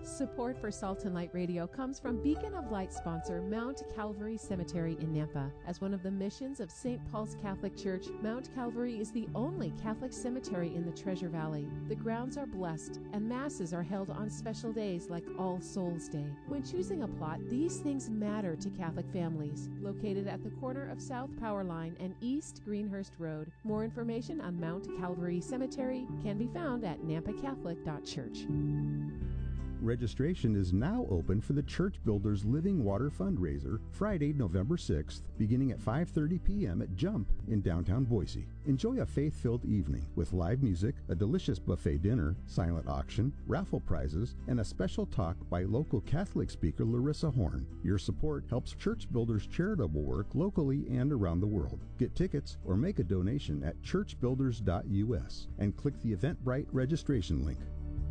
Support for Salt and Light Radio comes from Beacon of Light sponsor Mount Calvary Cemetery in Nampa. As one of the missions of St. Paul's Catholic Church, Mount Calvary is the only Catholic cemetery in the Treasure Valley. The grounds are blessed, and masses are held on special days like All Souls Day. When choosing a plot, these things matter to Catholic families. Located at the corner of South Power Line and East Greenhurst Road, more information on Mount Calvary Cemetery can be found at nampacatholic.church. Registration is now open for the Church Builders Living Water Fundraiser, Friday, November 6th, beginning at 5:30 p.m. at Jump in downtown Boise. Enjoy a faith-filled evening with live music, a delicious buffet dinner, silent auction, raffle prizes, and a special talk by local Catholic speaker Larissa Horn. Your support helps Church Builders charitable work locally and around the world. Get tickets or make a donation at churchbuilders.us and click the Eventbrite registration link.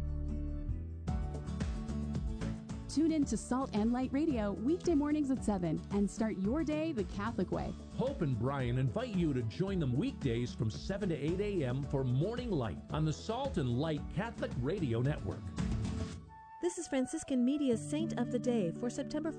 Tune in to Salt and Light Radio weekday mornings at 7 and start your day the Catholic way. Hope and Brian invite you to join them weekdays from 7 to 8 a.m. for Morning Light on the Salt and Light Catholic Radio Network. This is Franciscan Media's Saint of the Day for September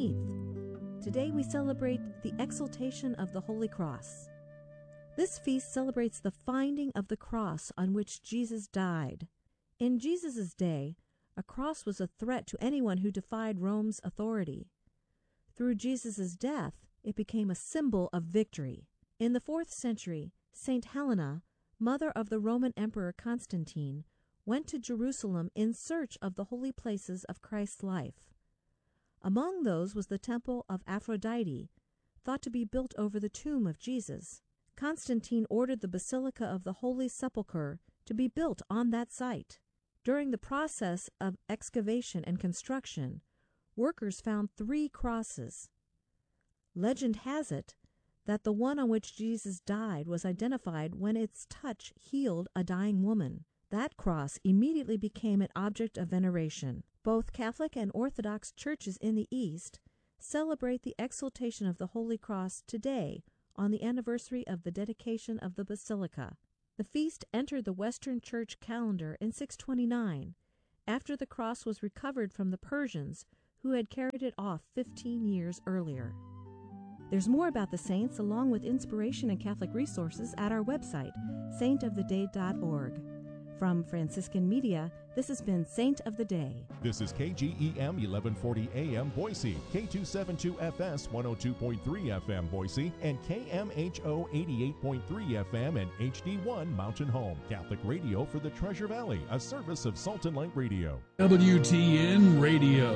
14th. Today we celebrate the exaltation of the Holy Cross. This feast celebrates the finding of the cross on which Jesus died. In Jesus' day, a cross was a threat to anyone who defied Rome's authority. Through Jesus' death, it became a symbol of victory. In the 4th century, Saint Helena, mother of the Roman Emperor Constantine, went to Jerusalem in search of the holy places of Christ's life. Among those was the temple of Aphrodite, thought to be built over the tomb of Jesus. Constantine ordered the Basilica of the Holy Sepulchre to be built on that site. During the process of excavation and construction, workers found 3 crosses. Legend has it that the one on which Jesus died was identified when its touch healed a dying woman. That cross immediately became an object of veneration. Both Catholic and Orthodox churches in the East celebrate the exaltation of the Holy Cross today on the anniversary of the dedication of the Basilica. The feast entered the Western Church calendar in 629, after the cross was recovered from the Persians, who had carried it off 15 years earlier. There's more about the saints, along with inspiration and Catholic resources, at our website, saintoftheday.org. From Franciscan Media, this has been Saint of the Day. This is KGEM 1140 AM Boise, K272FS 102.3 FM Boise, and KMHO 88.3 FM and HD1 Mountain Home. Catholic radio for the Treasure Valley, a service of Salt and Light Radio. WTN Radio.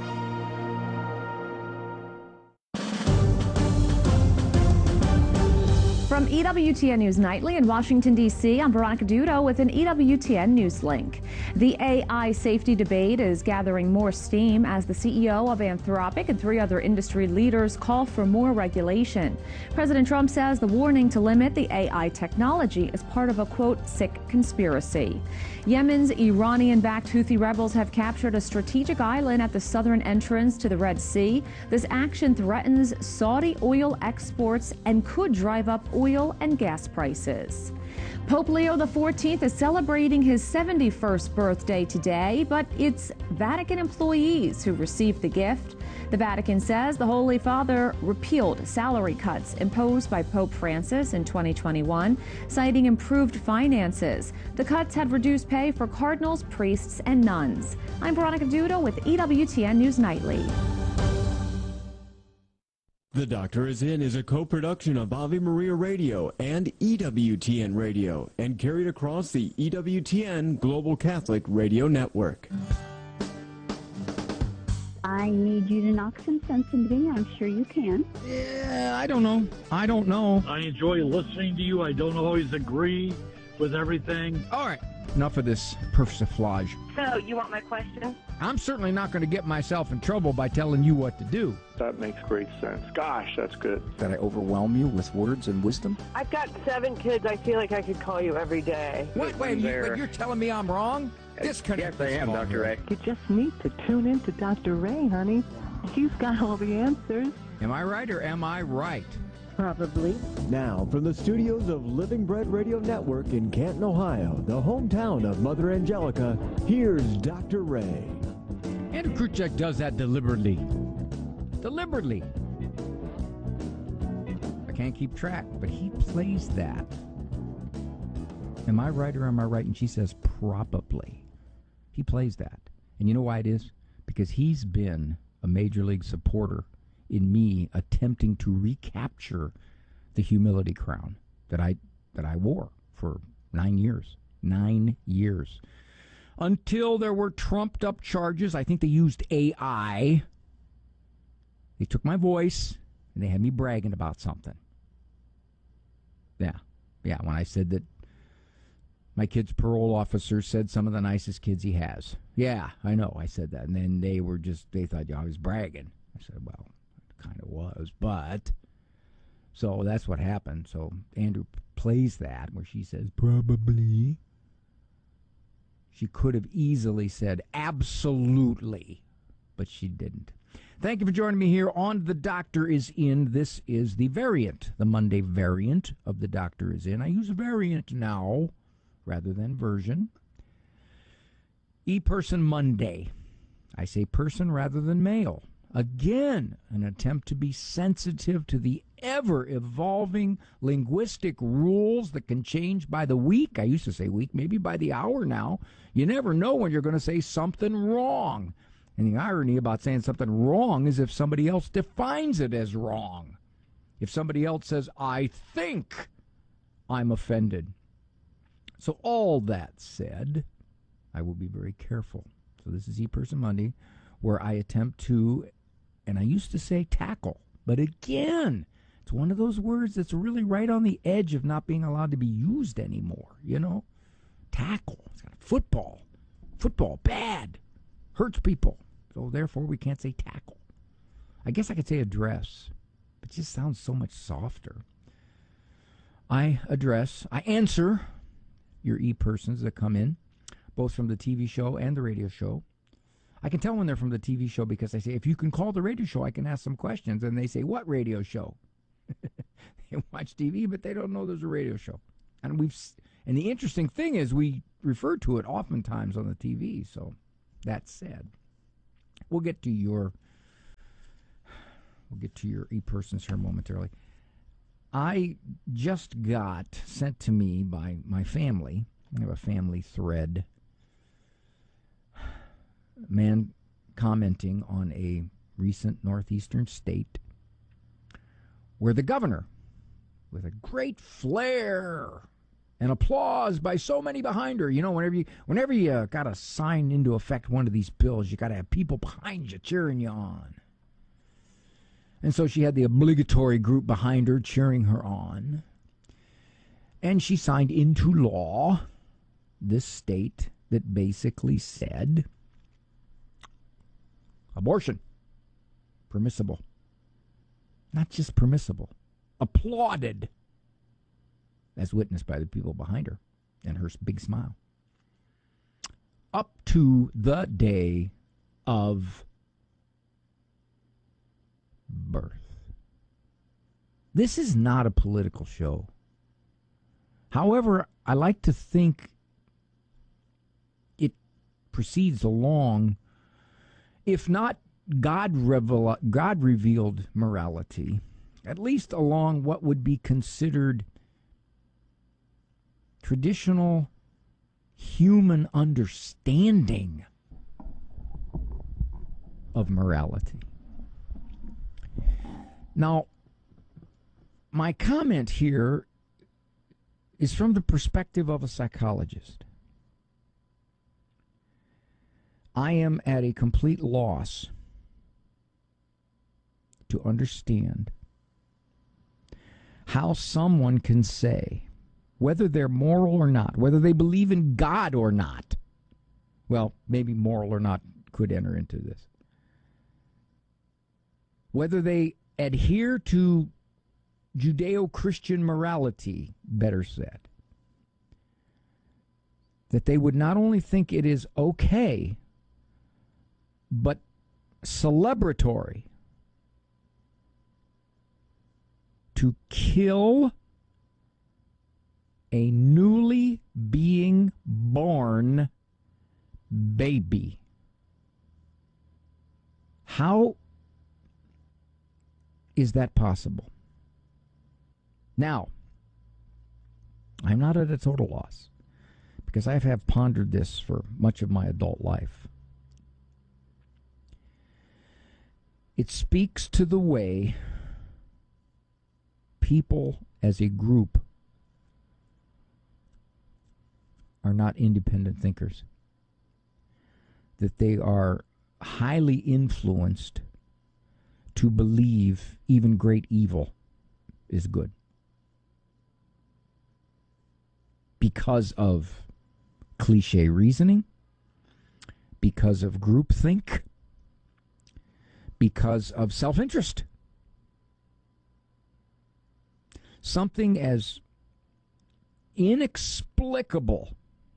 From EWTN News Nightly in Washington, D.C., I'm Veronica Dudo with an EWTN News link. The AI safety debate is gathering more steam as the CEO of Anthropic and 3 other industry leaders call for more regulation. President Trump says the warning to limit the AI technology is part of a, quote, sick conspiracy. Yemen's Iranian-backed Houthi rebels have captured a strategic island at the southern entrance to the Red Sea. This action threatens Saudi oil exports and could drive up oil and gas prices. Pope Leo XIV is celebrating his 71st birthday today, but it's Vatican employees who received the gift. The Vatican says the Holy Father repealed salary cuts imposed by Pope Francis in 2021, citing improved finances. The cuts had reduced pay for cardinals, priests, and nuns. I'm Veronica Dudo with EWTN News Nightly. The Doctor Is In is a co-production of Ave Maria Radio and EWTN Radio and carried across the EWTN Global Catholic Radio Network. I need you to knock some sense into me. I'm sure you can. Yeah, I don't know. I enjoy listening to you. I don't always agree with everything. All right, enough of this persiflage. So, you want my question? I'm certainly not going to get myself in trouble by telling you what to do. That makes great sense. Gosh, that's good. That I overwhelm you with words and wisdom? I've got 7 kids. I feel like I could call you every day. Wait, you're telling me I'm wrong? Yes, I am, Dr. Ray. You just need to tune in to Dr. Ray, honey. He's got all the answers. Am I right or am I right? Probably. Now, from the studios of Living Bread Radio Network in Canton, Ohio, the hometown of Mother Angelica, here's Dr. Ray. Andrew Kruchek does that deliberately. Deliberately. I can't keep track, but he plays that. Am I right or am I right? And she says, probably. He plays that. And you know why it is? Because he's been a major league supporter in me attempting to recapture the humility crown that I wore for 9 years. 9 years. Until there were trumped up charges. I think they used AI. They took my voice and they had me bragging about something. Yeah, when I said that my kid's parole officer said some of the nicest kids he has. Yeah, I know, I said that. And then they thought I was bragging. I said, well, it kind of was, but. So that's what happened. So Andrew plays that where she says, probably. She could have easily said, absolutely, but she didn't. Thank you for joining me here on The Doctor Is In. This is the variant, the Monday variant of The Doctor Is In. I use variant now rather than version. E-Person Monday. I say person rather than male. Again, an attempt to be sensitive to the ever-evolving linguistic rules that can change by the week. I used to say week, maybe by the hour now. You never know when you're going to say something wrong. And the irony about saying something wrong is if somebody else defines it as wrong. If somebody else says, I think, I'm offended. So all that said, I will be very careful. So this is E-Person Monday, where I attempt to, and I used to say tackle, but again, it's one of those words that's really right on the edge of not being allowed to be used anymore, you know? Tackle. It's got football. Football, bad. Hurts people. So therefore, we can't say tackle. I guess I could say address. It just sounds so much softer. I answer your e-persons that come in, both from the TV show and the radio show. I can tell when they're from the TV show because I say, if you can call the radio show, I can ask some questions. And they say, what radio show? They watch TV, but they don't know there's a radio show. And the interesting thing is we refer to it oftentimes on the TV. So that said, we'll get to your e-persons here momentarily. I just got sent to me by my family. I have a family thread. Man commenting on a recent northeastern state where the governor, with a great flair and applause by so many behind her, you know, whenever you got to sign into effect one of these bills, you got to have people behind you cheering you on. And so she had the obligatory group behind her cheering her on. And she signed into law this state that basically said abortion, permissible. Not just permissible, applauded, as witnessed by the people behind her and her big smile. Up to the day of birth. This is not a political show. However, I like to think it proceeds along, if not God-revealed morality, at least along what would be considered traditional human understanding of morality. Now, my comment here is from the perspective of a psychologist. I am at a complete loss to understand how someone can say, whether they're moral or not, whether they believe in God or not, well, maybe moral or not could enter into this, whether they adhere to Judeo-Christian morality, better said, that they would not only think it is okay, but celebratory to kill a newly being born baby. How is that possible? Now, I'm not at a total loss, because I have pondered this for much of my adult life. It speaks to the way people as a group are not independent thinkers, that they are highly influenced to believe even great evil is good because of cliche reasoning, because of groupthink, because of self-interest. Something as inexplicable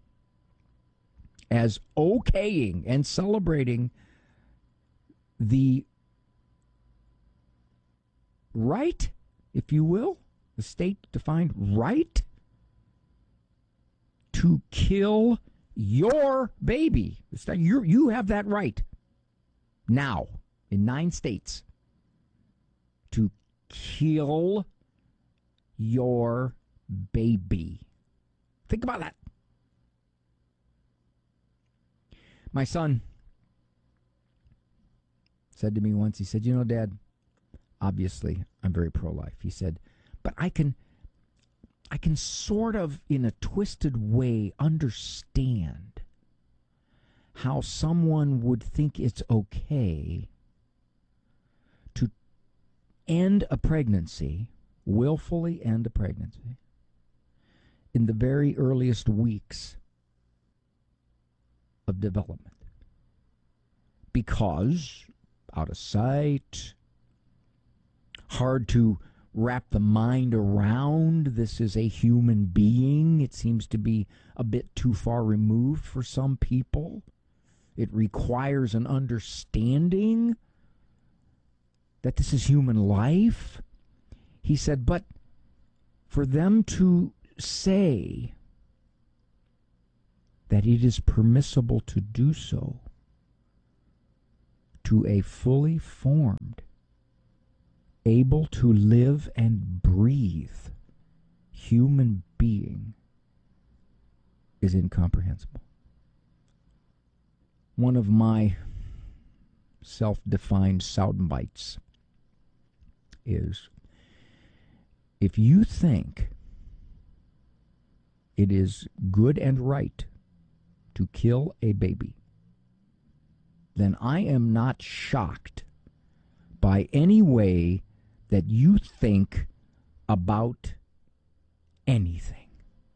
as okaying and celebrating the right, if you will, the state-defined right to kill your baby. You have that right now in 9 states to kill your baby. Think about that. My son said to me once, he said, you know, Dad, obviously I'm very pro-life. He said, but I can sort of, in a twisted way, understand how someone would think it's okay to end a pregnancy, willfully end a pregnancy, in the very earliest weeks of development. Because out of sight, hard to wrap the mind around, this is a human being. It seems to be a bit too far removed for some people. It requires an understanding that this is human life. He said, but for them to say that it is permissible to do so to a fully formed, able to live and breathe human being is incomprehensible. One of my self-defined sound bites is, if you think it is good and right to kill a baby, then I am not shocked by any way that you think about anything.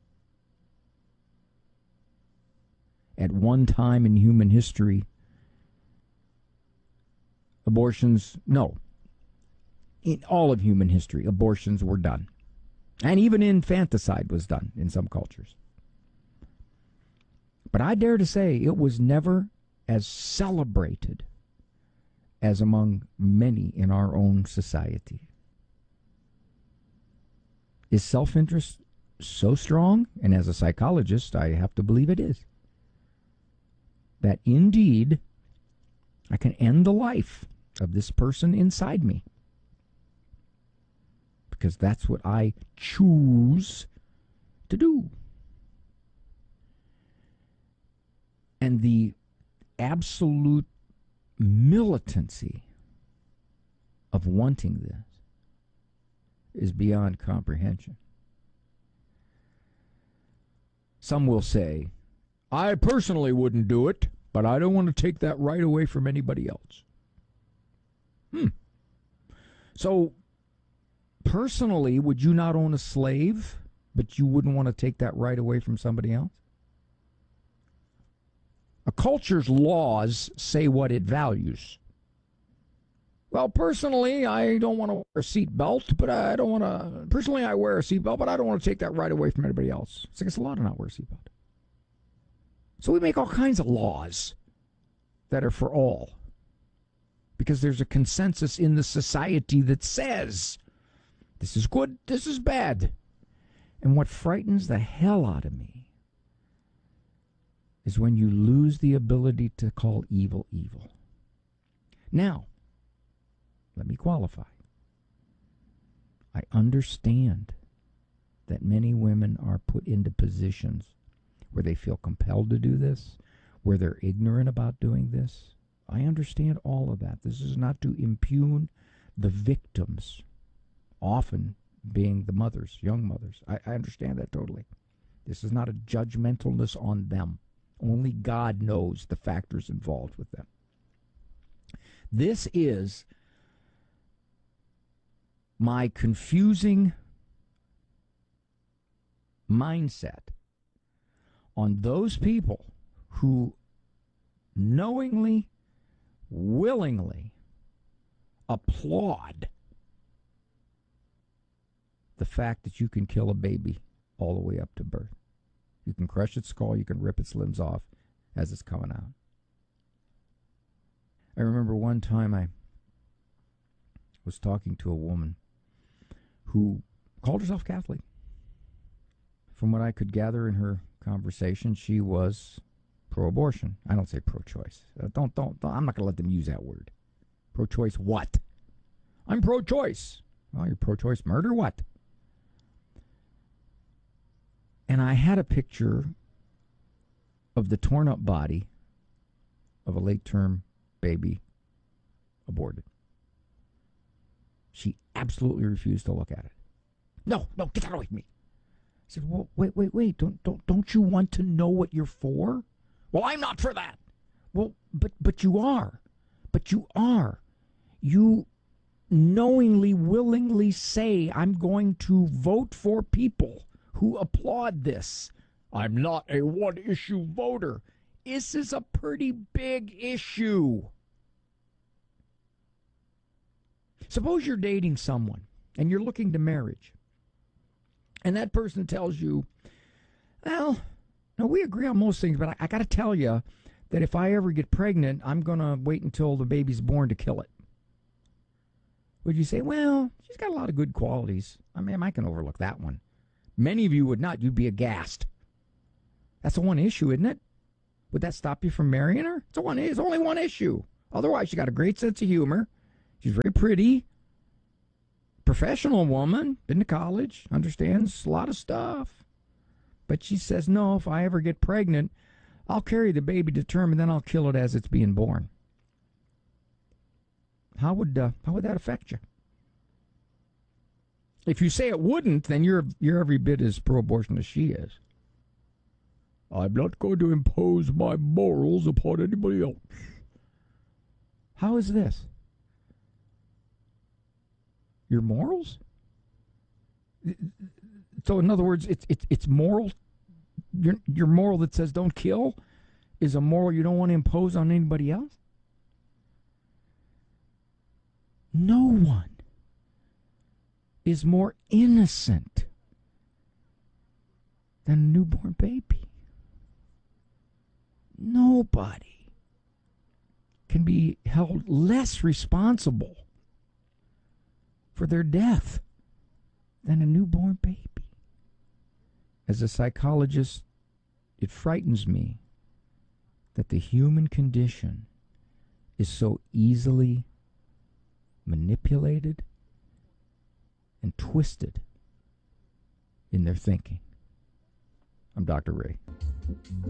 At one time in human history, in all of human history, abortions were done. And even infanticide was done in some cultures. But I dare to say it was never as celebrated as among many in our own society. Is self-interest so strong? And as a psychologist, I have to believe it is. That indeed, I can end the life of this person inside me. Because that's what I choose to do. And the absolute militancy of wanting this is beyond comprehension. Some will say, I personally wouldn't do it, but I don't want to take that right away from anybody else. So, personally, would you not own a slave, but you wouldn't want to take that right away from somebody else? A culture's laws say what it values. Well, personally, I don't want to wear a seatbelt, but I don't want to... Personally, I wear a seatbelt, but I don't want to take that right away from anybody else. It's against the law to not wear a seatbelt. So we make all kinds of laws that are for all. Because there's a consensus in the society that says, this is good, this is bad. And what frightens the hell out of me is when you lose the ability to call evil evil. Now, Let me qualify. I understand that many women are put into positions where they feel compelled to do this, where they're ignorant about doing this. I understand all of that. This is not to impugn the victims, often being the mothers, young mothers. I understand that totally. This is not a judgmentalness on them. Only God knows the factors involved with them. This is my confusing mindset on those people who knowingly, willingly applaud the fact that you can kill a baby all the way up to birth. You can crush its skull, you can rip its limbs off as it's coming out. I remember one time I was talking to a woman who called herself Catholic. From what I could gather in her conversation, she was pro-abortion. I don't say pro-choice. I'm not going to let them use that word. Pro-choice what? I'm pro-choice. Well, you're pro-choice murder? What? And I had a picture of the torn-up body of a late-term baby aborted. She absolutely refused to look at it. No, get that away from me. I said, well, wait. Don't you want to know what you're for? Well, I'm not for that. Well, but you are. But you are. You knowingly, willingly say, I'm going to vote for people who applaud this. I'm not a one-issue voter. This is a pretty big issue. Suppose you're dating someone and you're looking to marriage, and that person tells you, well, no, we agree on most things, but I got to tell you that if I ever get pregnant, I'm going to wait until the baby's born to kill it. Would you say, well, she's got a lot of good qualities. I mean, I can overlook that one. Many of you would not. You'd be aghast. That's the one issue, isn't it? Would that stop you from marrying her? It's only one issue. Otherwise, she got a great sense of humor. She's very pretty. Professional woman. Been to college. Understands a lot of stuff. But she says, no, if I ever get pregnant, I'll carry the baby to term and then I'll kill it as it's being born. How would that affect you? If you say it wouldn't, then you're every bit as pro-abortion as she is. I'm not going to impose my morals upon anybody else. How is this? Your morals? So in other words, it's moral. Your moral that says don't kill is a moral you don't want to impose on anybody else? No one is more innocent than a newborn baby. Nobody can be held less responsible for their death than a newborn baby. As a psychologist, it frightens me that the human condition is so easily manipulated and twisted in their thinking. I'm Dr. Ray.